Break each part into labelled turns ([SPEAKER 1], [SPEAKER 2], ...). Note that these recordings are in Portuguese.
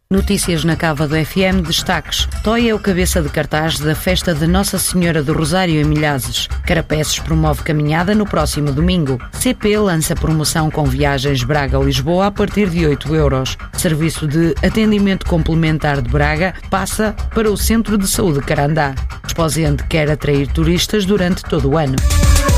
[SPEAKER 1] Notícias na Cava do FM, destaques. Toy é o cabeça de cartaz da festa de Nossa Senhora do Rosário em Milhazes. Carapeças promove caminhada no próximo domingo. CP lança promoção com viagens Braga-Lisboa a partir de 8€. Serviço de atendimento complementar de Braga passa para o Centro de Saúde Carandá. Esposende quer atrair turistas durante todo o ano.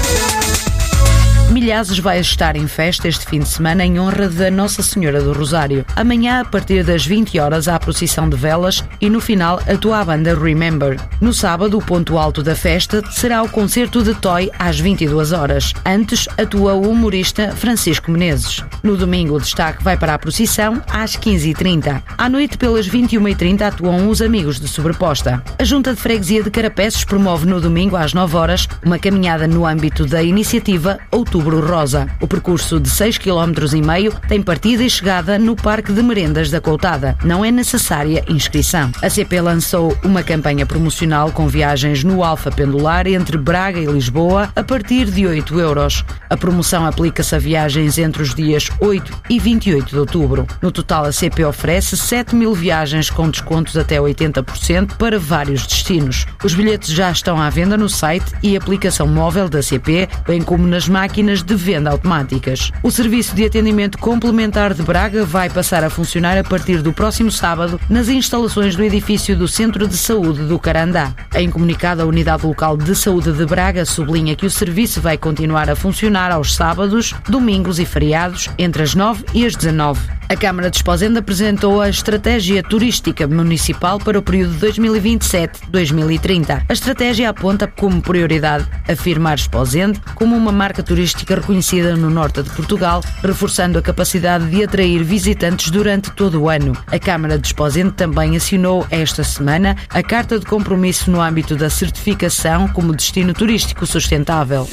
[SPEAKER 1] Milhazes vai estar em festa este fim de semana em honra da Nossa Senhora do Rosário. Amanhã, a partir das 20 horas, há a procissão de velas e no final atua a banda Remember. No sábado, o ponto alto da festa será o concerto de Toy às 22 horas. Antes, atua o humorista Francisco Menezes. No domingo, o destaque vai para a procissão às 15h30. À noite, pelas 21h30, atuam os Amigos de Sobreposta. A Junta de Freguesia de Carapeças promove no domingo às 9 horas uma caminhada no âmbito da iniciativa Outubro Rosa. O percurso de 6,5 km tem partida e chegada no Parque de Merendas da Coutada. Não é necessária inscrição. A CP lançou uma campanha promocional com viagens no Alfa Pendular entre Braga e Lisboa a partir de 8€. A promoção aplica-se a viagens entre os dias 8 e 28 de outubro. No total, a CP oferece 7.000 viagens com descontos até 80% para vários destinos. Os bilhetes já estão à venda no site e aplicação móvel da CP, bem como nas máquinas de venda automáticas. O serviço de atendimento complementar de Braga vai passar a funcionar a partir do próximo sábado nas instalações do edifício do Centro de Saúde do Carandá. Em comunicado, a Unidade Local de Saúde de Braga sublinha que o serviço vai continuar a funcionar aos sábados, domingos e feriados entre as 9 e as 19. A Câmara de Esposende apresentou a Estratégia Turística Municipal para o período 2027-2030. A estratégia aponta como prioridade afirmar Esposende como uma marca turística reconhecida no norte de Portugal, reforçando a capacidade de atrair visitantes durante todo o ano. A Câmara de Esposende também assinou esta semana a Carta de Compromisso no âmbito da certificação como destino turístico sustentável.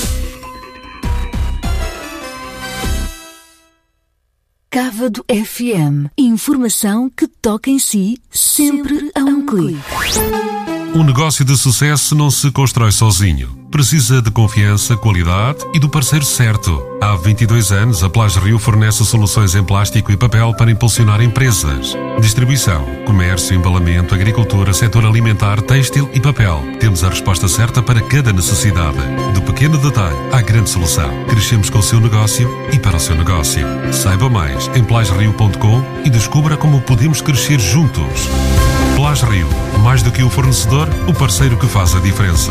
[SPEAKER 2] Cava do FM. Informação que toca em si, sempre a um clique.
[SPEAKER 3] Um negócio de sucesso não se constrói sozinho. Precisa de confiança, qualidade e do parceiro certo. Há 22 anos, a Plage Rio fornece soluções em plástico e papel para impulsionar empresas. Distribuição, comércio, embalamento, agricultura, setor alimentar, têxtil e papel. Temos a resposta certa para cada necessidade. Do pequeno detalhe à grande solução. Crescemos com o seu negócio e para o seu negócio. Saiba mais em plagerio.com e descubra como podemos crescer juntos. Plage Rio, mais do que um fornecedor, o parceiro que faz a diferença.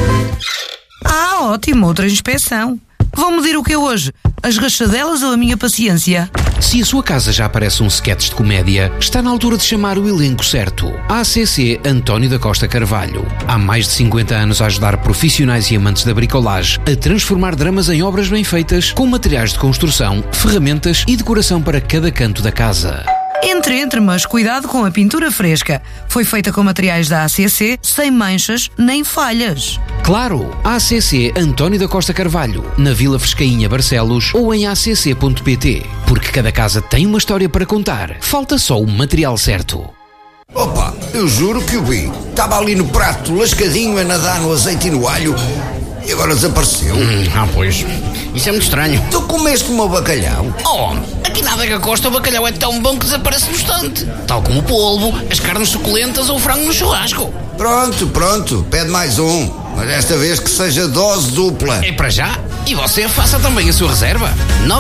[SPEAKER 4] Ótimo, outra inspeção. Vão medir o que é hoje? As rachadelas ou a minha paciência?
[SPEAKER 5] Se a sua casa já parece um sketch de comédia, está na altura de chamar o elenco certo. ACC António da Costa Carvalho. Há mais de 50 anos a ajudar profissionais e amantes da bricolage a transformar dramas em obras bem feitas, com materiais de construção, ferramentas e decoração para cada canto da casa.
[SPEAKER 4] Entre, mas cuidado com a pintura fresca. Foi feita com materiais da ACC, sem manchas nem falhas.
[SPEAKER 5] Claro, ACC António da Costa Carvalho, na Vila Frescainha, Barcelos, ou em acc.pt. Porque cada casa tem uma história para contar. Falta só o material certo.
[SPEAKER 6] Opa, eu juro que o vi. Estava ali no prato, lascadinho, a nadar no azeite e no alho, e agora desapareceu.
[SPEAKER 7] Pois. Isso é muito estranho.
[SPEAKER 6] Tu comeste o meu bacalhau?
[SPEAKER 7] Oh, aqui na Adega Costa o bacalhau é tão bom que desaparece no instante. Tal como o polvo, as carnes suculentas ou o frango no churrasco.
[SPEAKER 6] Pronto, pede mais um. Mas desta vez que seja dose dupla.
[SPEAKER 7] É para já? E você faça também a sua reserva.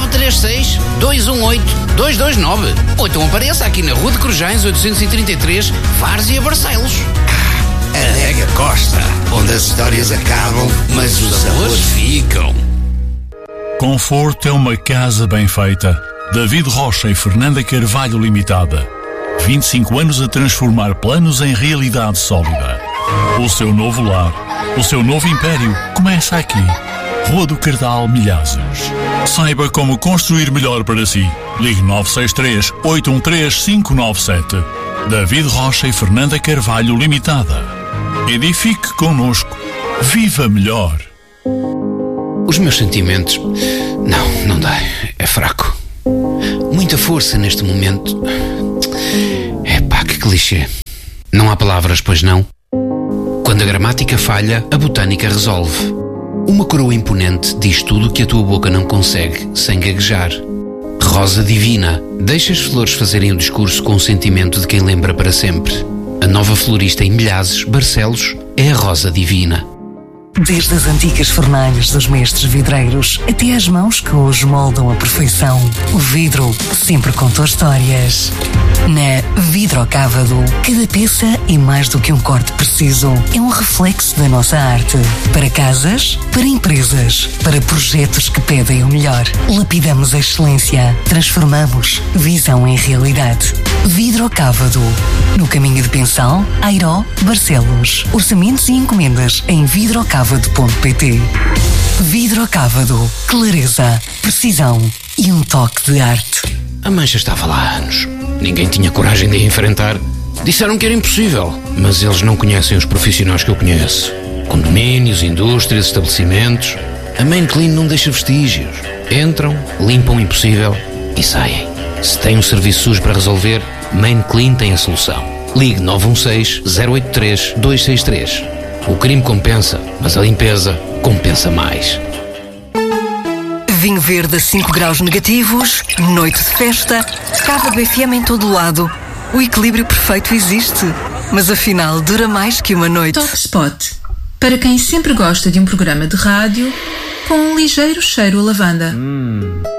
[SPEAKER 7] 936-218-229. Ou então apareça aqui na Rua de Corujães 833, Várzea, Barcelos.
[SPEAKER 6] Adega Costa, onde as histórias acabam, mas os sabores ficam.
[SPEAKER 8] Conforto é uma casa bem feita. David Rocha e Fernanda Carvalho Limitada. 25 anos a transformar planos em realidade sólida. O seu novo lar, o seu novo império começa aqui. Rua do Cardal, Milhazes. Saiba como construir melhor para si. Ligue 963-813-597. David Rocha e Fernanda Carvalho Limitada. Edifique connosco. Viva melhor.
[SPEAKER 5] Os meus sentimentos... Não dá. É fraco. Muita força neste momento. Epá, que clichê. Não há palavras, pois não? Quando a gramática falha, a botânica resolve. Uma coroa imponente diz tudo o que a tua boca não consegue sem gaguejar. Rosa Divina. Deixa as flores fazerem o discurso com o sentimento de quem lembra para sempre. A nova florista em Milhazes, Barcelos, é a Rosa Divina.
[SPEAKER 9] Desde as antigas fornalhas dos mestres vidreiros até às mãos que os moldam à perfeição, o vidro sempre contou histórias. Na Vidrocávado, cada peça é mais do que um corte preciso. É um reflexo da nossa arte. Para casas, para empresas, para projetos que pedem o melhor. Lapidamos a excelência. Transformamos visão em realidade. Vidrocávado. No caminho de Pensal, Airó, Barcelos. Orçamentos e encomendas em vidrocávado.pt. Vidrocávado. Clareza, precisão e um toque de arte.
[SPEAKER 5] A mancha estava lá há anos. Ninguém tinha coragem de a enfrentar. Disseram que era impossível, mas eles não conhecem os profissionais que eu conheço. Condomínios, indústrias, estabelecimentos. A Main Clean não deixa vestígios. Entram, limpam o impossível e saem. Se tem um serviço sujo para resolver, Main Clean tem a solução. Ligue 916-083-263. O crime compensa, mas a limpeza compensa mais.
[SPEAKER 9] Vinho verde a 5 graus negativos, noite de festa, Cava do FM em todo lado. O equilíbrio perfeito existe, mas afinal dura mais que uma noite.
[SPEAKER 10] Top Spot. Para quem sempre gosta de um programa de rádio com um ligeiro cheiro a lavanda.